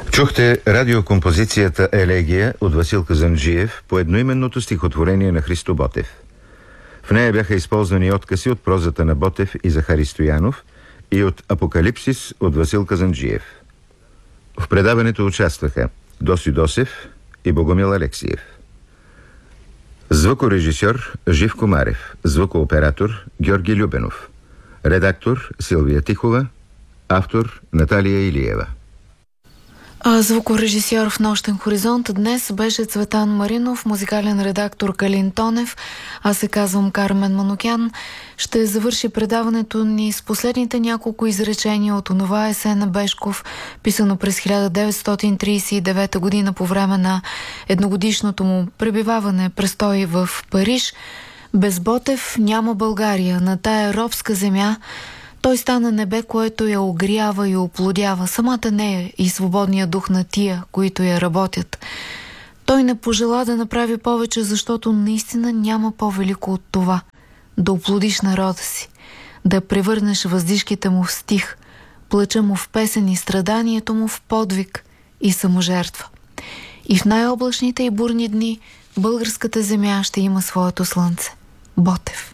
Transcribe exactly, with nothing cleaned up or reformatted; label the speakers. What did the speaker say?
Speaker 1: Чухте радиокомпозицията Елегия от Васил Казанджиев по едноименното стихотворение на Христо Ботев. В нея бяха използвани откъси от прозата на Ботев и Захари Стоянов и от Апокалипсис от Васил Казанджиев. В предаването участваха Доси Досев и Богомил Алексиев. Звукорежисьор Живко Марев, звукооператор Георги Любенов, редактор Силвия Тихова, автор Наталия Илиева.
Speaker 2: А звукорежисьор в Нощен хоризонт днес беше Цветан Маринов, музикален редактор Калин Тонев. Аз се казвам Кармен Манукян. Ще завърши предаването ни с последните няколко изречения от онова есе на Бешков, писано през хиляда деветстотин тридесет и девета година по време на едногодишното му пребиваване, престой в Париж. Без Ботев няма България. На тая робска земя той стана небе, което я огрява и оплодява, самата нея и свободния дух на тия, които я работят. Той не пожела да направи повече, защото наистина няма по-велико от това. Да оплодиш народа си, да превърнеш въздишките му в стих, плача му в песен и страданието му в подвиг и саможертва. И в най-облачните и бурни дни българската земя ще има своето слънце. Ботев.